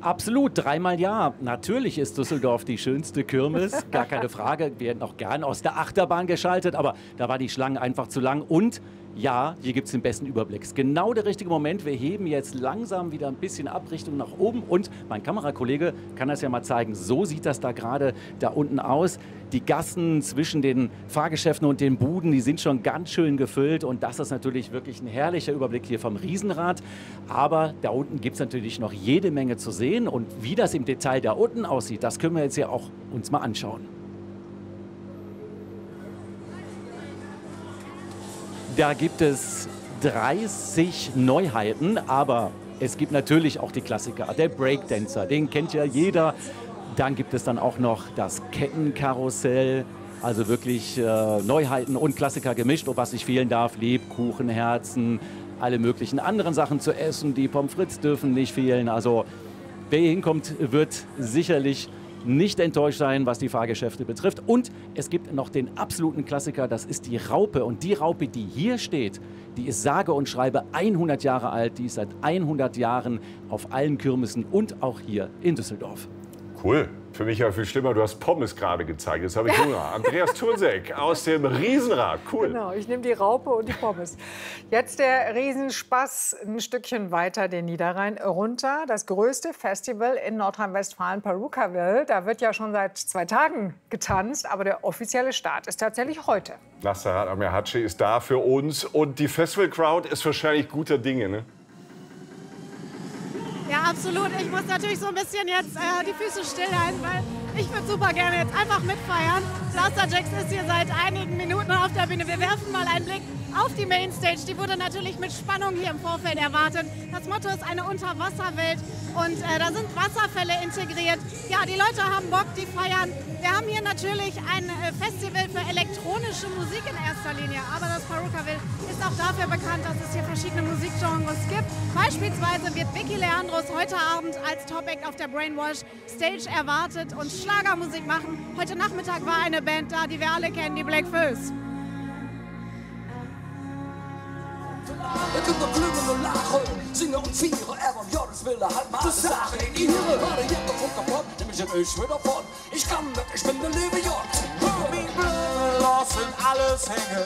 Absolut, dreimal ja. Natürlich ist Düsseldorf die schönste Kirmes, gar keine Frage. Wir hätten auch gern aus der Achterbahn geschaltet, aber da war die Schlange einfach zu lang. Und ja, hier gibt es den besten Überblick. Ist genau der richtige Moment. Wir heben jetzt langsam wieder ein bisschen ab Richtung nach oben. Und mein Kamerakollege kann das ja mal zeigen. So sieht das da gerade da unten aus. Die Gassen zwischen den Fahrgeschäften und den Buden, die sind schon ganz schön gefüllt. Und das ist natürlich wirklich ein herrlicher Überblick hier vom Riesenrad. Aber da unten gibt es natürlich noch jede Menge zu sehen. Und wie das im Detail da unten aussieht, das können wir jetzt ja auch uns mal anschauen. Da gibt es 30 Neuheiten, aber es gibt natürlich auch die Klassiker. Der Breakdancer, den kennt ja jeder. Dann gibt es dann auch noch das Kettenkarussell, also wirklich Neuheiten und Klassiker gemischt. Und was nicht fehlen darf, Lebkuchen, Herzen, alle möglichen anderen Sachen zu essen. Die Pommes frites dürfen nicht fehlen. Also wer hier hinkommt, wird sicherlich nicht enttäuscht sein, was die Fahrgeschäfte betrifft. Und es gibt noch den absoluten Klassiker, das ist die Raupe. Und die Raupe, die hier steht, die ist sage und schreibe 100 Jahre alt. Die ist seit 100 Jahren auf allen Kirmesen und auch hier in Düsseldorf. Cool. Für mich ja viel schlimmer, du hast Pommes gerade gezeigt. Jetzt habe ich Hunger. Andreas Turnsek aus dem Riesenrad. Cool. Genau, ich nehme die Raupe und die Pommes. Jetzt der Riesenspaß ein Stückchen weiter den Niederrhein runter. Das größte Festival in Nordrhein-Westfalen, Perukaville. Da wird ja schon seit 2 Tagen getanzt, aber der offizielle Start ist tatsächlich heute. Nastarat Amirhaci ist da für uns und die Festival-Crowd ist wahrscheinlich guter Dinge, ne? Ja, absolut. Ich muss natürlich so ein bisschen jetzt die Füße stillhalten, weil ich würde super gerne jetzt einfach mitfeiern. Blasterjaxx ist hier seit einigen Minuten auf der Bühne. Wir werfen mal einen Blick auf die Mainstage. Die wurde natürlich mit Spannung hier im Vorfeld erwartet. Das Motto ist eine Unterwasserwelt und da sind Wasserfälle integriert. Ja, die Leute haben Bock, die feiern. Wir haben hier natürlich ein Festival für elektronische Musik in erster Linie, aber das Perukaville ist auch dafür bekannt, dass es hier verschiedene Musikgenres gibt. Beispielsweise wird Vicky Leandros heute Abend als Top-Act auf der Brainwash Stage erwartet und Schlagermusik machen. Heute Nachmittag war eine Band da, die wir alle kennen, die Black Föß. Jeg kunne klubben og lachen, synge om 4 Evan Jørgens halt mal alle Sachen in ihre Hörde jeder von kaputt, nämlich ein Ösch wieder von. Ich kann das, ich bin der liebe Jörg. Hör mich blöd, lassen alles hängen.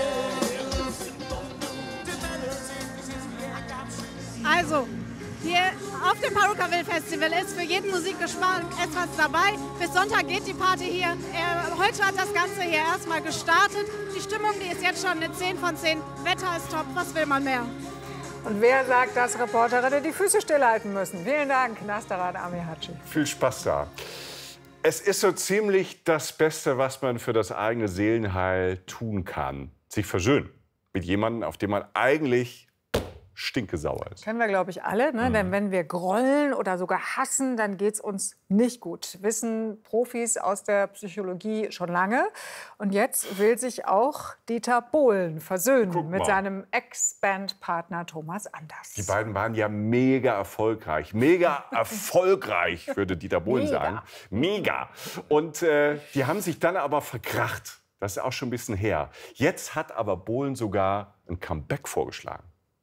Also, hier auf dem Perukaville Festival ist für jeden Musikgeschmack etwas dabei. Bis Sonntag geht die Party hier. Heute hat das Ganze hier erstmal gestartet. Die Stimmung, die ist jetzt schon eine 10 von 10. Wetter ist top, was will man mehr? Und wer sagt, dass Reporterinnen die Füße stillhalten müssen? Vielen Dank, Nastarat Amirhaci. Viel Spaß da. Es ist so ziemlich das Beste, was man für das eigene Seelenheil tun kann. Sich versöhnen mit jemandem, auf den man eigentlich stinkesauer ist. Kennen wir, glaube ich, alle. Ne? Denn wenn wir grollen oder sogar hassen, dann geht es uns nicht gut. Wissen Profis aus der Psychologie schon lange. Und jetzt will sich auch Dieter Bohlen versöhnen mit seinem Ex-Bandpartner Thomas Anders. Die beiden waren ja mega erfolgreich. Mega erfolgreich, würde Dieter Bohlen sagen. Mega. Und die haben sich dann aber verkracht. Das ist auch schon ein bisschen her. Jetzt hat aber Bohlen sogar ein Comeback vorgeschlagen.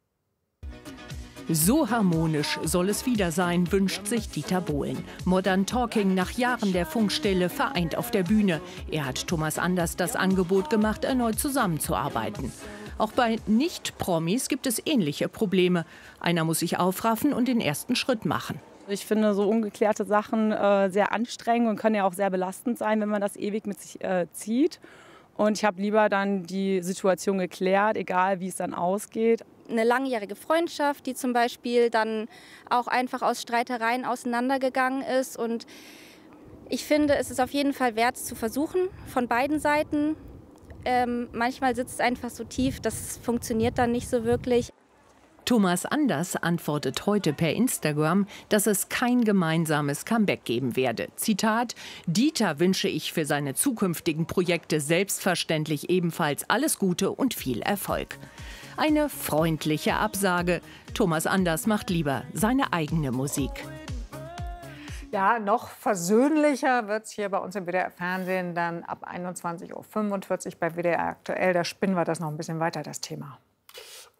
So harmonisch soll es wieder sein, wünscht sich Dieter Bohlen. Modern Talking nach Jahren der Funkstille vereint auf der Bühne. Er hat Thomas Anders das Angebot gemacht, erneut zusammenzuarbeiten. Auch bei Nicht-Promis gibt es ähnliche Probleme. Einer muss sich aufraffen und den ersten Schritt machen. Ich finde so ungeklärte Sachen sehr anstrengend und können ja auch sehr belastend sein, wenn man das ewig mit sich zieht. Und ich habe lieber dann die Situation geklärt, egal wie es dann ausgeht. Eine langjährige Freundschaft, die zum Beispiel dann auch einfach aus Streitereien auseinandergegangen ist. Und ich finde, es ist auf jeden Fall wert, es zu versuchen, von beiden Seiten. Manchmal sitzt es einfach so tief, das funktioniert dann nicht so wirklich. Thomas Anders antwortet heute per Instagram, dass es kein gemeinsames Comeback geben werde. Zitat: Dieter wünsche ich für seine zukünftigen Projekte selbstverständlich ebenfalls alles Gute und viel Erfolg. Eine freundliche Absage. Thomas Anders macht lieber seine eigene Musik. Ja, noch versöhnlicher wird es hier bei uns im WDR-Fernsehen dann ab 21:45 Uhr bei WDR aktuell. Da spinnen wir das noch ein bisschen weiter, das Thema.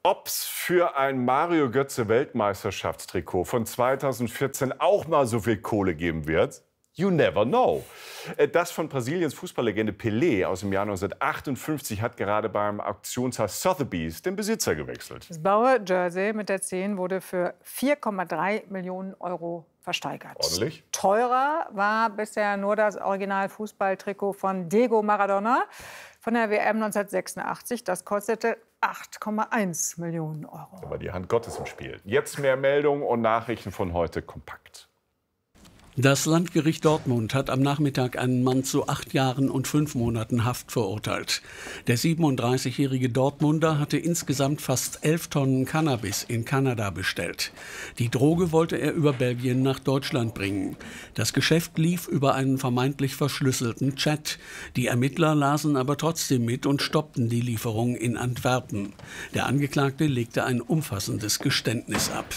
Ob es für ein Mario Götze Weltmeisterschaftstrikot von 2014 auch mal so viel Kohle geben wird? You never know. Das von Brasiliens Fußballlegende Pelé aus dem Jahr 1958 hat gerade beim Auktionshaus Sotheby's den Besitzer gewechselt. Das blaue Jersey mit der 10 wurde für 4,3 Millionen Euro versteigert. Ordentlich. Teurer war bisher nur das Original-Fußballtrikot von Diego Maradona von der WM 1986. Das kostete 8,1 Millionen Euro. Aber die Hand Gottes im Spiel. Jetzt mehr Meldungen und Nachrichten von heute kompakt. Das Landgericht Dortmund hat am Nachmittag einen Mann zu 8 Jahren und 5 Monaten Haft verurteilt. Der 37-jährige Dortmunder hatte insgesamt fast 11 Tonnen Cannabis in Kanada bestellt. Die Droge wollte er über Belgien nach Deutschland bringen. Das Geschäft lief über einen vermeintlich verschlüsselten Chat. Die Ermittler lasen aber trotzdem mit und stoppten die Lieferung in Antwerpen. Der Angeklagte legte ein umfassendes Geständnis ab.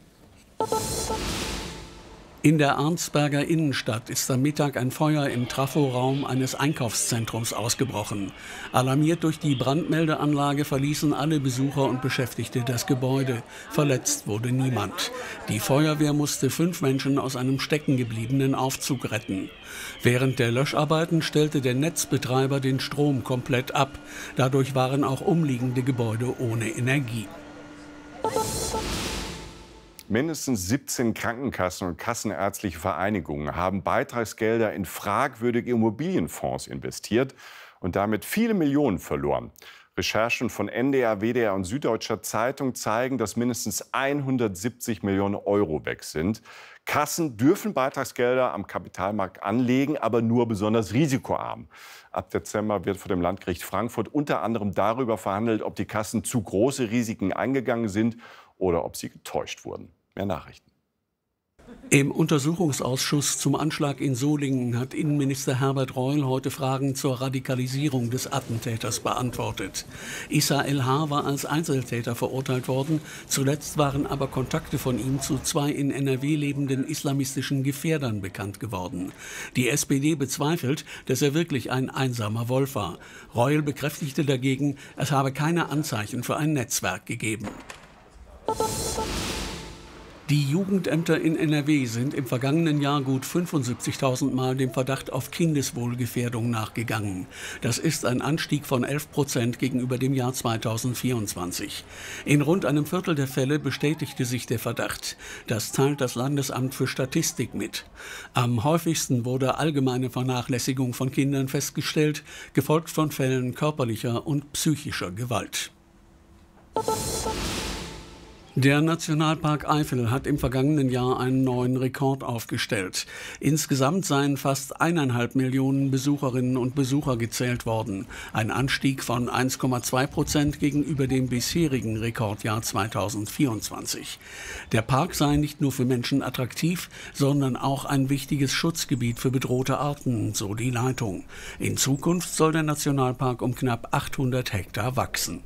In der Arnsberger Innenstadt ist am Mittag ein Feuer im Traforaum eines Einkaufszentrums ausgebrochen. Alarmiert durch die Brandmeldeanlage verließen alle Besucher und Beschäftigte das Gebäude. Verletzt wurde niemand. Die Feuerwehr musste 5 Menschen aus einem steckengebliebenen Aufzug retten. Während der Löscharbeiten stellte der Netzbetreiber den Strom komplett ab. Dadurch waren auch umliegende Gebäude ohne Energie. Mindestens 17 Krankenkassen und kassenärztliche Vereinigungen haben Beitragsgelder in fragwürdige Immobilienfonds investiert und damit viele Millionen verloren. Recherchen von NDR, WDR und Süddeutscher Zeitung zeigen, dass mindestens 170 Millionen Euro weg sind. Kassen dürfen Beitragsgelder am Kapitalmarkt anlegen, aber nur besonders risikoarm. Ab Dezember wird vor dem Landgericht Frankfurt unter anderem darüber verhandelt, ob die Kassen zu große Risiken eingegangen sind oder ob sie getäuscht wurden. Mehr Nachrichten. Im Untersuchungsausschuss zum Anschlag in Solingen hat Innenminister Herbert Reul heute Fragen zur Radikalisierung des Attentäters beantwortet. Issa El-Har war als Einzeltäter verurteilt worden. Zuletzt waren aber Kontakte von ihm zu 2 in NRW lebenden islamistischen Gefährdern bekannt geworden. Die SPD bezweifelt, dass er wirklich ein einsamer Wolf war. Reul bekräftigte dagegen, es habe keine Anzeichen für ein Netzwerk gegeben. Die Jugendämter in NRW sind im vergangenen Jahr gut 75.000 Mal dem Verdacht auf Kindeswohlgefährdung nachgegangen. Das ist ein Anstieg von 11% gegenüber dem Jahr 2024. In rund einem Viertel der Fälle bestätigte sich der Verdacht. Das teilt das Landesamt für Statistik mit. Am häufigsten wurde allgemeine Vernachlässigung von Kindern festgestellt, gefolgt von Fällen körperlicher und psychischer Gewalt. Der Nationalpark Eifel hat im vergangenen Jahr einen neuen Rekord aufgestellt. Insgesamt seien fast 1,5 Millionen Besucherinnen und Besucher gezählt worden. Ein Anstieg von 1,2% gegenüber dem bisherigen Rekordjahr 2024. Der Park sei nicht nur für Menschen attraktiv, sondern auch ein wichtiges Schutzgebiet für bedrohte Arten, so die Leitung. In Zukunft soll der Nationalpark um knapp 800 Hektar wachsen.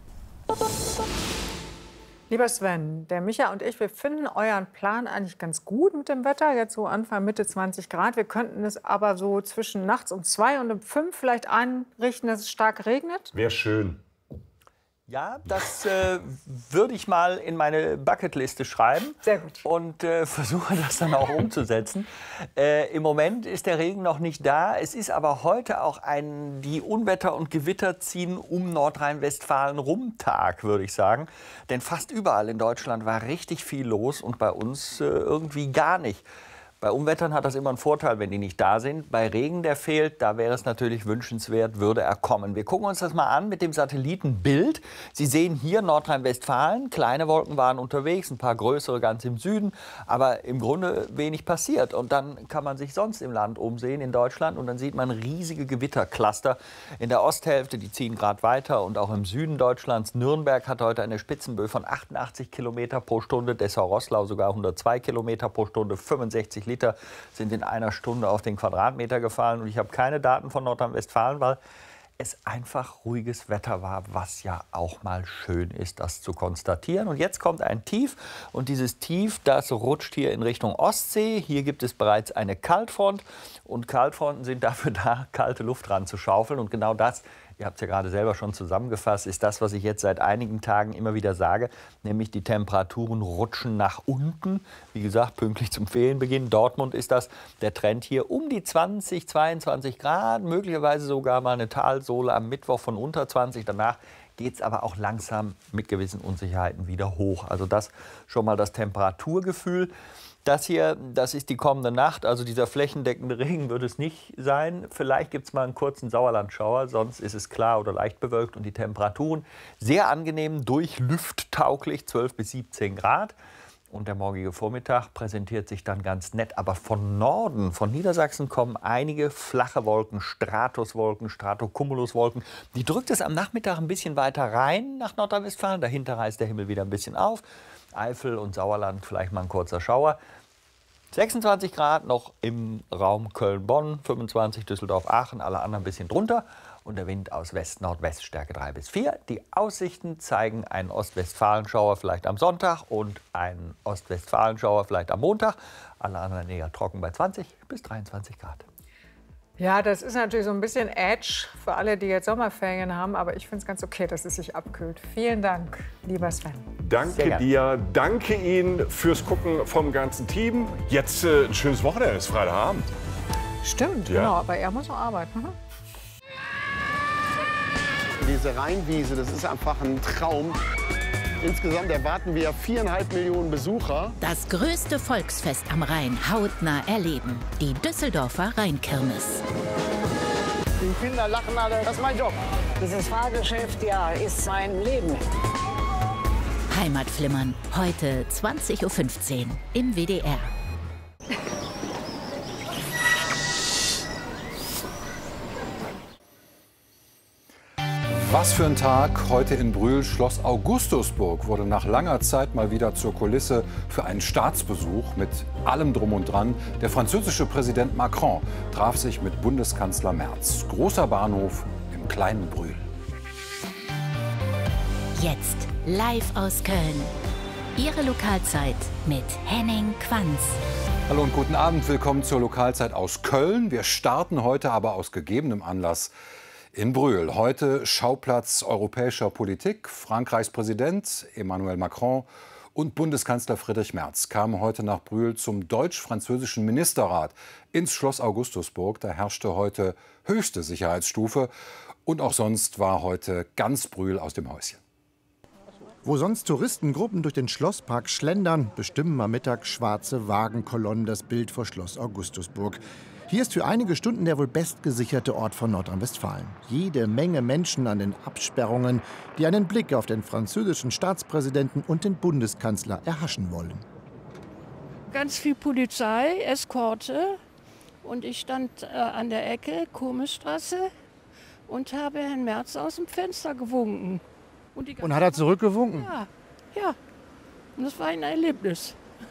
Lieber Sven, der Micha und ich, wir finden euren Plan eigentlich ganz gut mit dem Wetter. Jetzt so Anfang, Mitte 20 Grad. Wir könnten es aber so zwischen nachts um 2 und um 5 vielleicht einrichten, dass es stark regnet. Wäre schön. Ja, das würde ich mal in meine Bucketliste schreiben. Sehr gut. Und versuche das dann auch umzusetzen. Im Moment ist der Regen noch nicht da. Es ist aber heute auch die Unwetter und Gewitter ziehen um Nordrhein-Westfalen rum Tag, würde ich sagen. Denn fast überall in Deutschland war richtig viel los und bei uns irgendwie gar nicht. Bei Unwettern hat das immer einen Vorteil, wenn die nicht da sind. Bei Regen, der fehlt, da wäre es natürlich wünschenswert, würde er kommen. Wir gucken uns das mal an mit dem Satellitenbild. Sie sehen hier Nordrhein-Westfalen. Kleine Wolken waren unterwegs, ein paar größere ganz im Süden. Aber im Grunde wenig passiert. Und dann kann man sich sonst im Land umsehen, in Deutschland. Und dann sieht man riesige Gewittercluster in der Osthälfte. Die ziehen gerade weiter. Und auch im Süden Deutschlands. Nürnberg hat heute eine Spitzenböe von 88 Kilometer pro Stunde. Dessau-Roßlau sogar 102 Kilometer pro Stunde. 65 Liter sind in einer Stunde auf den Quadratmeter gefallen. Und ich habe keine Daten von Nordrhein-Westfalen, weil es einfach ruhiges Wetter war, was ja auch mal schön ist, das zu konstatieren. Und jetzt kommt ein Tief. Und dieses Tief, das rutscht hier in Richtung Ostsee. Hier gibt es bereits eine Kaltfront. Und Kaltfronten sind dafür da, kalte Luft ranzuschaufeln. Und genau das ihr habt es ja gerade selber schon zusammengefasst, ist das, was ich jetzt seit einigen Tagen immer wieder sage, nämlich die Temperaturen rutschen nach unten. Wie gesagt, pünktlich zum Ferienbeginn. Dortmund ist das der Trend hier um die 20, 22 Grad, möglicherweise sogar mal eine Talsohle am Mittwoch von unter 20. Danach geht es aber auch langsam mit gewissen Unsicherheiten wieder hoch. Also das schon mal das Temperaturgefühl. Das hier, das ist die kommende Nacht, also dieser flächendeckende Regen wird es nicht sein. Vielleicht gibt es mal einen kurzen Sauerlandschauer, sonst ist es klar oder leicht bewölkt und die Temperaturen sehr angenehm, durchlüfttauglich, 12 bis 17 Grad. Und der morgige Vormittag präsentiert sich dann ganz nett. Aber von Norden, von Niedersachsen, kommen einige flache Wolken, Stratuswolken, Stratocumuluswolken. Die drückt es am Nachmittag ein bisschen weiter rein nach Nordrhein-Westfalen. Dahinter reißt der Himmel wieder ein bisschen auf. Eifel und Sauerland vielleicht mal ein kurzer Schauer. 26 Grad noch im Raum Köln-Bonn, 25 Düsseldorf-Aachen, alle anderen ein bisschen drunter. Und der Wind aus West-Nordwest, Stärke 3 bis 4. Die Aussichten zeigen einen Ostwestfalenschauer vielleicht am Sonntag und einen Ostwestfalenschauer vielleicht am Montag. Alle anderen eher trocken bei 20 bis 23 Grad. Ja, das ist natürlich so ein bisschen Edge für alle, die jetzt Sommerferien haben. Aber ich finde es ganz okay, dass es sich abkühlt. Vielen Dank, lieber Sven. Danke dir, danke Ihnen fürs Gucken vom ganzen Team. Jetzt ein schönes Wochenende, es ist Freitagabend. Stimmt, Ja. genau, aber er muss noch arbeiten. Mhm. Diese Rheinwiese, das ist einfach ein Traum. Insgesamt erwarten wir 4,5 Millionen Besucher. Das größte Volksfest am Rhein hautnah erleben. Die Düsseldorfer Rheinkirmes. Die Kinder lachen alle, das ist mein Job. Dieses Fahrgeschäft, ja, ist mein Leben. Heimatflimmern, heute 20:15 Uhr im WDR. Was für ein Tag heute in Brühl. Schloss Augustusburg wurde nach langer Zeit mal wieder zur Kulisse für einen Staatsbesuch mit allem Drum und Dran. Der französische Präsident Macron traf sich mit Bundeskanzler Merz. Großer Bahnhof im kleinen Brühl. Jetzt live aus Köln. Ihre Lokalzeit mit Henning Quanz. Hallo und guten Abend. Willkommen zur Lokalzeit aus Köln. Wir starten heute aber aus gegebenem Anlass in Brühl. Heute Schauplatz europäischer Politik. Frankreichs Präsident Emmanuel Macron und Bundeskanzler Friedrich Merz kamen heute nach Brühl zum deutsch-französischen Ministerrat ins Schloss Augustusburg. Da herrschte heute höchste Sicherheitsstufe. Und auch sonst war heute ganz Brühl aus dem Häuschen. Wo sonst Touristengruppen durch den Schlosspark schlendern, bestimmen am Mittag schwarze Wagenkolonnen das Bild vor Schloss Augustusburg. Hier ist für einige Stunden der wohl bestgesicherte Ort von Nordrhein-Westfalen. Jede Menge Menschen an den Absperrungen, die einen Blick auf den französischen Staatspräsidenten und den Bundeskanzler erhaschen wollen. Ganz viel Polizei, Eskorte. Und ich stand an der Ecke, Komischstraße, und habe Herrn Merz aus dem Fenster gewunken. Und hat er zurückgewunken? Ja, ja. Und das war ein Erlebnis.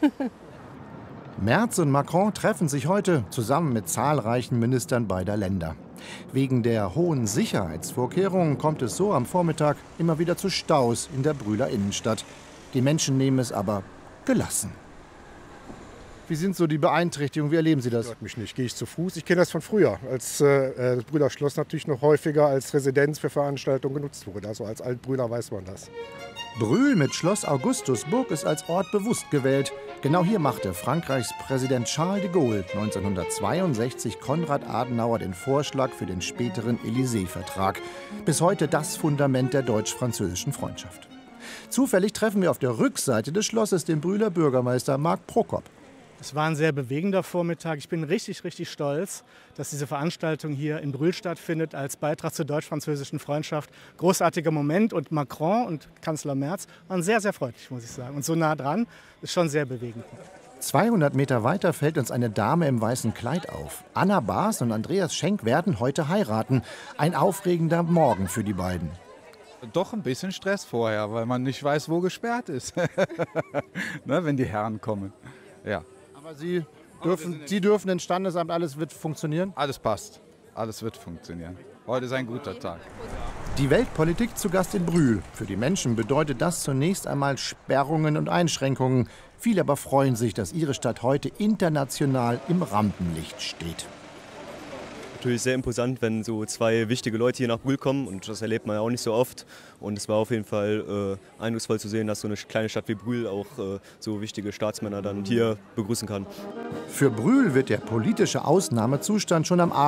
Merz und Macron treffen sich heute zusammen mit zahlreichen Ministern beider Länder. Wegen der hohen Sicherheitsvorkehrungen kommt es so am Vormittag immer wieder zu Staus in der Brühler Innenstadt. Die Menschen nehmen es aber gelassen. Wie sind so die Beeinträchtigungen? Wie erleben Sie das? Stört mich nicht. Gehe ich zu Fuß. Ich kenne das von früher, als das Brühler Schloss natürlich noch häufiger als Residenz für Veranstaltungen genutzt wurde. Also als Altbrühler weiß man das. Brühl mit Schloss Augustusburg ist als Ort bewusst gewählt. Genau hier machte Frankreichs Präsident Charles de Gaulle 1962 Konrad Adenauer den Vorschlag für den späteren Élysée-Vertrag. Bis heute das Fundament der deutsch-französischen Freundschaft. Zufällig treffen wir auf der Rückseite des Schlosses den Brühler Bürgermeister Marc Prokop. Es war ein sehr bewegender Vormittag. Ich bin richtig stolz, dass diese Veranstaltung hier in Brühl stattfindet als Beitrag zur deutsch-französischen Freundschaft. Großartiger Moment und Macron und Kanzler Merz waren sehr freundlich, muss ich sagen. Und so nah dran ist schon sehr bewegend. 200 Meter weiter fällt uns eine Dame im weißen Kleid auf. Anna Baas und Andreas Schenk werden heute heiraten. Ein aufregender Morgen für die beiden. Doch ein bisschen Stress vorher, weil man nicht weiß, wo gesperrt ist, ne, wenn die Herren kommen. Ja. Aber Sie dürfen ins Standesamt, alles wird funktionieren? Alles passt, alles wird funktionieren. Heute ist ein guter Tag. Die Weltpolitik zu Gast in Brühl. Für die Menschen bedeutet das zunächst einmal Sperrungen und Einschränkungen. Viele aber freuen sich, dass ihre Stadt heute international im Rampenlicht steht. natürlich sehr imposant, wenn so zwei wichtige Leute hier nach Brühl kommen und das erlebt man ja auch nicht so oft. Und es war auf jeden Fall eindrucksvoll zu sehen, dass so eine kleine Stadt wie Brühl auch so wichtige Staatsmänner dann hier begrüßen kann. Für Brühl wird der politische Ausnahmezustand schon am Abend